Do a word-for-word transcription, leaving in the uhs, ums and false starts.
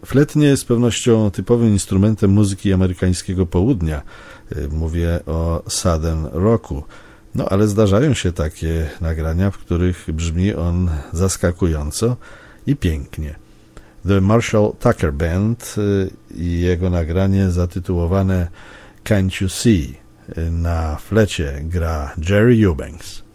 Flet nie jest z pewnością typowym instrumentem muzyki amerykańskiego południa. Mówię o Southern Rocku. No ale zdarzają się takie nagrania, w których brzmi on zaskakująco i pięknie. The Marshall Tucker Band i jego nagranie zatytułowane Can't You See. Na flecie gra Jerry Eubanks.